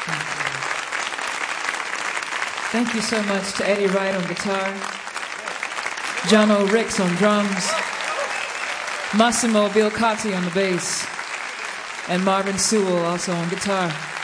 Thank you so much to Eddie Wright on guitar, John O. Ricks on drums, Massimo Bilcotti on the bass, and Marvin Sewell also on guitar.